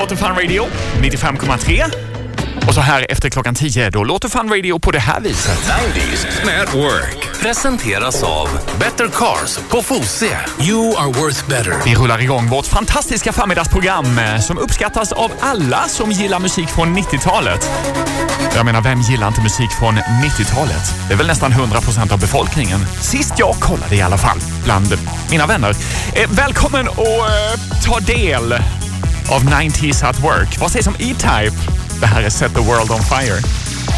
låter Fun Radio 95,3. Och så här efter klockan 10, då låter Fun Radio på det här viset. 90s Network presenteras av Better Cars på Fosse. You are worth better. Vi rullar igång vårt fantastiska förmiddagsprogram som uppskattas av alla som gillar musik från 90-talet. Jag menar, vem gillar inte musik från 90-talet? Det är väl nästan 100% av befolkningen. Sist jag kollade i alla fall, bland mina vänner. Välkommen att ta del av 90s at Work. Vad sägs om E-Type? Det här är Set the World on Fire.